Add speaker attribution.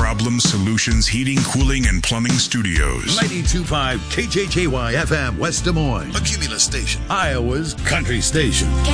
Speaker 1: Problem Solutions Heating, Cooling, and Plumbing Studios.
Speaker 2: 92.5 KJJY FM West Des Moines, a Cumulus station, Iowa's country station.